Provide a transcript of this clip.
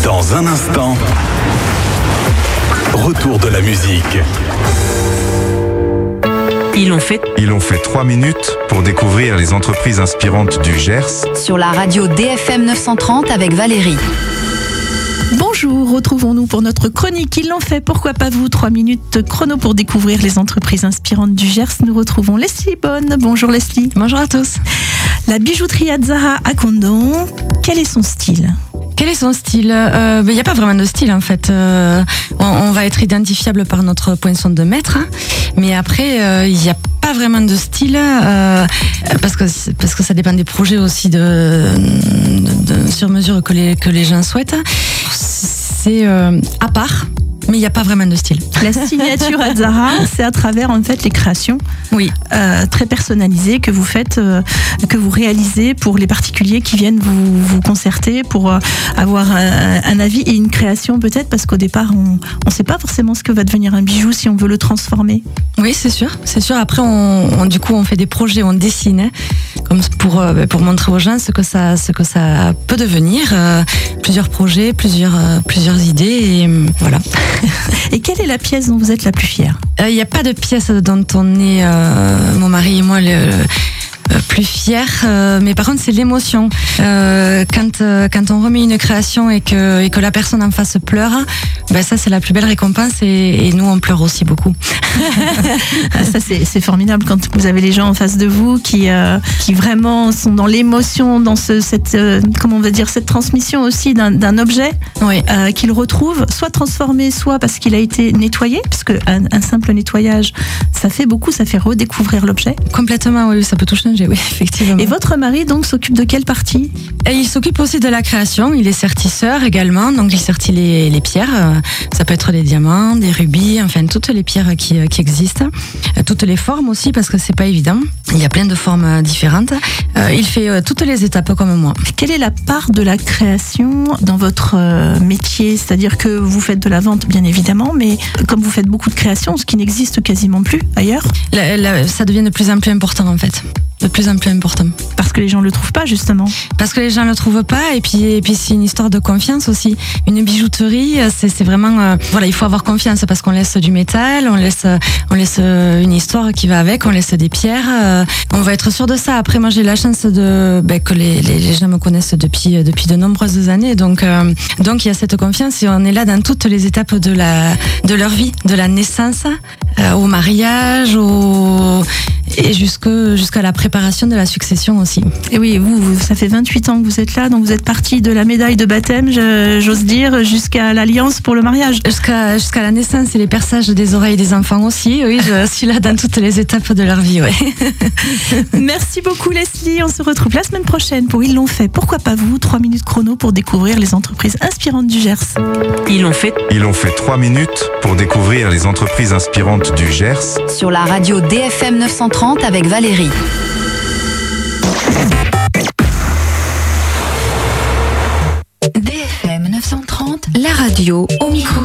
Dans un instant, retour de la musique. Ils ont fait 3 minutes pour découvrir les entreprises inspirantes du Gers. Sur la radio DFM 930 avec Valérie. Bonjour, retrouvons-nous pour notre chronique. Ils l'ont fait, pourquoi pas vous? 3 minutes chrono pour découvrir les entreprises inspirantes du Gers. Nous retrouvons Leslie Bonne. Bonjour Leslie. Bonjour à tous. La bijouterie Azzara à Condon, quel est son style? Quel est son style? Il n'y a pas vraiment de style en fait. On va être identifiable par notre poinçon de maître, mais après il n'y a pas vraiment de style parce que ça dépend des projets aussi de sur mesure que les gens souhaitent. C'est à part. Mais il n'y a pas vraiment de style. La signature Azzara, c'est à travers en fait les créations, oui, très personnalisées que vous faites, que vous réalisez pour les particuliers qui viennent vous concerter pour avoir un avis et une création peut-être, parce qu'au départ on ne sait pas forcément ce que va devenir un bijou si on veut le transformer. Oui, c'est sûr. Après du coup on fait des projets, on dessine, hein, comme pour montrer aux gens ce que ça peut devenir. Plusieurs projets, plusieurs idées et voilà. Et quelle est la pièce dont vous êtes la plus fière? Il n'y a pas de pièce dont on est, mon mari et moi, plus fiers, mais par contre c'est l'émotion. Quand on remet une création et que la personne en face pleure, ça c'est la plus belle récompense et nous on pleure aussi beaucoup. Ça c'est formidable quand vous avez les gens en face de vous qui vraiment sont dans l'émotion, dans cette transmission aussi d'un objet, oui. Qu'ils retrouvent soit transformé, soit parce qu'il a été nettoyé, parce qu'un simple nettoyage ça fait beaucoup, ça fait redécouvrir l'objet. Complètement, oui, ça peut tout changer. Oui, effectivement. Et votre mari donc s'occupe de quelle partie? Et il s'occupe aussi de la création. Il est sertisseur également, donc il sertit les pierres. Ça peut être des diamants, des rubis, enfin toutes les pierres qui existent, toutes les formes aussi parce que c'est pas évident. Il y a plein de formes différentes. Il fait toutes les étapes comme moi. Quelle est la part de la création dans votre métier? C'est-à-dire que vous faites de la vente bien évidemment, mais comme vous faites beaucoup de créations, ce qui n'existe quasiment plus ailleurs, ça devient de plus en plus important en fait. De plus en plus important. Parce que les gens ne le trouvent pas, justement. Parce que les gens ne le trouvent pas, et puis c'est une histoire de confiance aussi. Une bijouterie, c'est vraiment... il faut avoir confiance, parce qu'on laisse du métal, on laisse une histoire qui va avec, on laisse des pierres. On va être sûr de ça. Après, moi, j'ai la chance que les gens me connaissent depuis de nombreuses années. Donc, il y a cette confiance, et on est là dans toutes les étapes de leur vie, de la naissance, au mariage, et jusqu'à la préparation de la succession aussi. Et oui, vous, ça fait 28 ans que vous êtes là, donc vous êtes parti de la médaille de baptême, j'ose dire, jusqu'à l'alliance pour le mariage. Jusqu'à la naissance et les perçages des oreilles des enfants aussi, oui, je suis là dans toutes les étapes de leur vie, oui. Merci beaucoup Leslie, on se retrouve la semaine prochaine pour Ils l'ont fait, pourquoi pas vous, 3 minutes chrono pour découvrir les entreprises inspirantes du Gers. Ils ont fait 3 minutes pour découvrir les entreprises inspirantes du Gers. Sur la radio DFM 930 avec Valérie. DFM 930, la radio au micro.